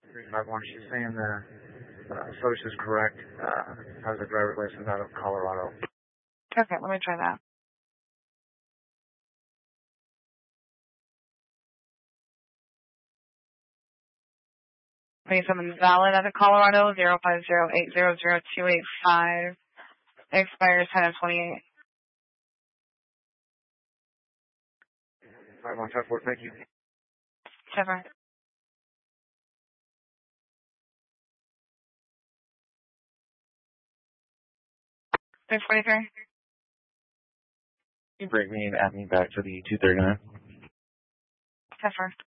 351. She's saying the social is correct. Has a driver's license out of Colorado. Okay, let me try that. I need something valid out of Colorado, 050800285. Expires 10/28. 5154, thank you. Trevor. Can you bring me and add me back to the 239? Trevor.